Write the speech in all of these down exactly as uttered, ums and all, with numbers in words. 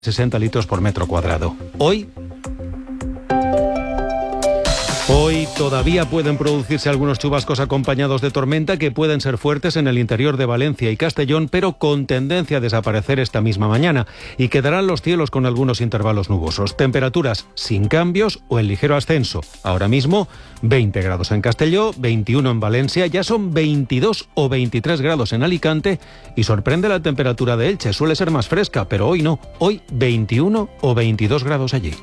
sesenta litros por metro cuadrado. Hoy... Hoy todavía pueden producirse algunos chubascos acompañados de tormenta que pueden ser fuertes en el interior de Valencia y Castellón, pero con tendencia a desaparecer esta misma mañana, y quedarán los cielos con algunos intervalos nubosos. Temperaturas sin cambios o en ligero ascenso. Ahora mismo veinte grados en Castelló, veintiuno en Valencia, ya son veintidós o veintitrés grados en Alicante, y sorprende la temperatura de Elche. Suele ser más fresca, pero hoy no. Hoy veintiuno o veintidós grados allí.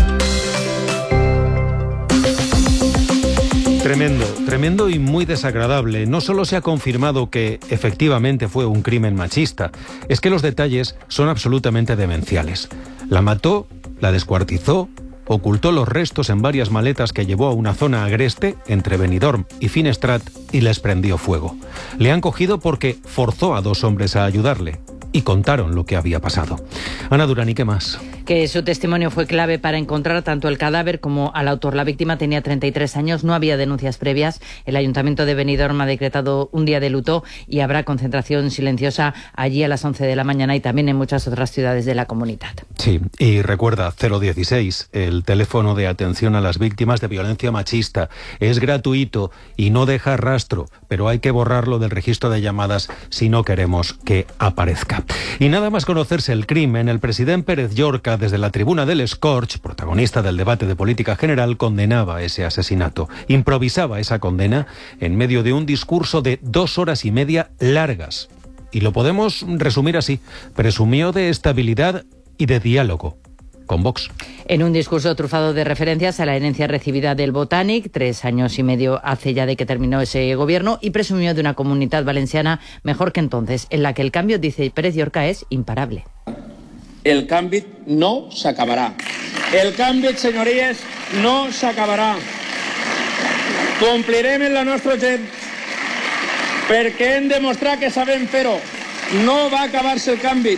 Tremendo, tremendo y muy desagradable. No solo se ha confirmado que efectivamente fue un crimen machista, es que los detalles son absolutamente demenciales. La mató, la descuartizó, ocultó los restos en varias maletas que llevó a una zona agreste entre Benidorm y Finestrat y les prendió fuego. Le han cogido porque forzó a dos hombres a ayudarle y contaron lo que había pasado. Ana Durán, ¿y qué más? Que su testimonio fue clave para encontrar tanto el cadáver como al autor. La víctima tenía treinta y tres años, no había denuncias previas. El Ayuntamiento de Benidorm ha decretado un día de luto y habrá concentración silenciosa allí a las once de la mañana y también en muchas otras ciudades de la comunidad. Sí, y recuerda, cero dieciséis, el teléfono de atención a las víctimas de violencia machista. Es gratuito y no deja rastro, pero hay que borrarlo del registro de llamadas si no queremos que aparezca. Y nada más conocerse el crimen, el presidente Pérez Llorca, desde la tribuna del Scorch, protagonista del debate de política general, condenaba ese asesinato. Improvisaba esa condena en medio de un discurso de dos horas y media largas. Y lo podemos resumir así: presumió de estabilidad y de diálogo con Vox. En un discurso trufado de referencias a la herencia recibida del Botànic, tres años y medio hace ya de que terminó ese gobierno, y presumió de una comunidad valenciana mejor que entonces, en la que el cambio, dice Pérez Llorca, es imparable. El canvi no s'acabarà. El canvi, senyories, no s'acabarà. Complirem en la nostra gent perquè hem demostrat que sabem fer-ho. No va acabar-se el canvi.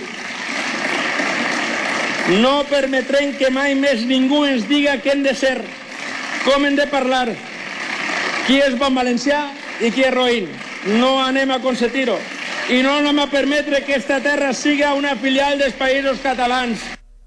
No permetrem que mai més ningú ens diga què hem de ser, com hem de parlar, qui és bon valencià i qui és roïn. No anem a consentir-ho. I no anem a permetre que esta terra siga una filial dels països catalans.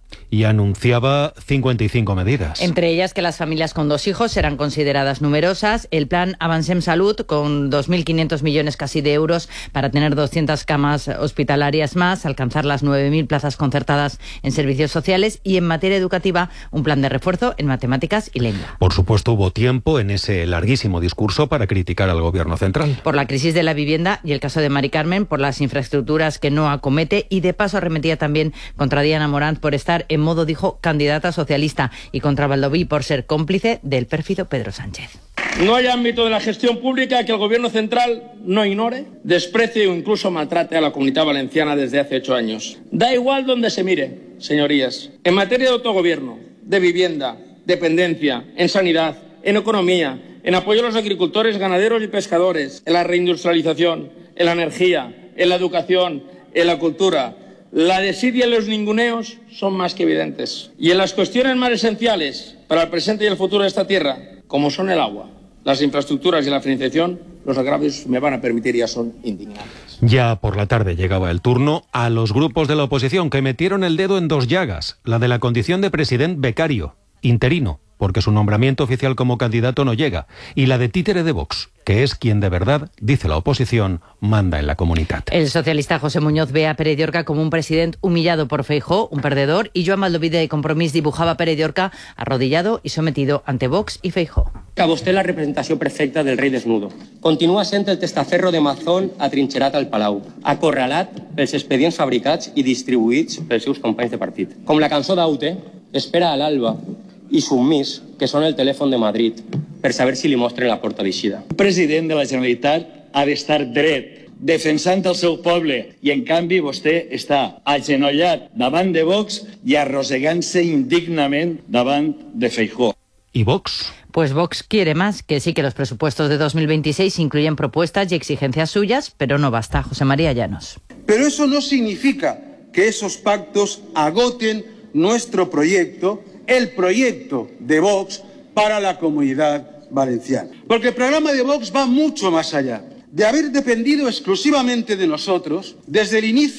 Y anunciaba cincuenta y cinco medidas. Entre ellas que las familias con dos hijos serán consideradas numerosas, el plan Avancem Salud con dos mil quinientos millones casi de euros para tener doscientas camas hospitalarias más, alcanzar las nueve mil plazas concertadas en servicios sociales y en materia educativa un plan de refuerzo en matemáticas y lengua. Por supuesto, hubo tiempo en ese larguísimo discurso para criticar al gobierno central. Por la crisis de la vivienda y el caso de Mari Carmen, por las infraestructuras que no acomete y de paso arremetía también contra Diana Morant por estar en modo, dijo, candidata socialista y contra Baldoví por ser cómplice del pérfido Pedro Sánchez. No hay ámbito de la gestión pública que el gobierno central no ignore, desprecie o incluso maltrate a la comunidad valenciana desde hace ocho años. Da igual donde se mire, señorías. En materia de autogobierno, de vivienda, dependencia, en sanidad, en economía, en apoyo a los agricultores, ganaderos y pescadores, en la reindustrialización, en la energía, en la educación, en la cultura. La desidia y los ninguneos son más que evidentes. Y en las cuestiones más esenciales para el presente y el futuro de esta tierra, como son el agua, las infraestructuras y la financiación, los agravios, me van a permitir, ya son indignantes. Ya por la tarde llegaba el turno a los grupos de la oposición que metieron el dedo en dos llagas, la de la condición de presidente becario, interino, porque su nombramiento oficial como candidato no llega, y la de títere de Vox, que es quien de verdad, dice la oposición, manda en la comunidad. El socialista José Muñoz ve a Pérez Llorca como un presidente humillado por Feijóo, un perdedor, y Joan Baldoví de Compromís dibujaba a Pérez Llorca arrodillado y sometido ante Vox y Feijóo. Que vostè la representació perfecta del rei desnudo. Continua sent el testaferro de Mazón atrinxerat al Palau, acorralat pels expedients fabricats i distribuïts pels seus companys de partit. Com la cançó d'Aute, espera a l'alba i submís, que són el telèfon de Madrid, per saber si li mostren la porta d'eixida. El president de la Generalitat ha d'estar dret, defensant el seu poble, i en canvi vostè està agenollat davant de Vox i arrossegant-se indignament davant de Feijóo. ¿Y Vox? Pues Vox quiere más, que sí que los presupuestos de dos mil veintiséis incluyen propuestas y exigencias suyas, pero no basta. José María Llanos. Pero eso no significa que esos pactos agoten nuestro proyecto, el proyecto de Vox para la comunidad valenciana. Porque el programa de Vox va mucho más allá. De haber dependido exclusivamente de nosotros, desde el inicio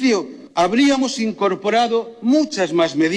habríamos incorporado muchas más medidas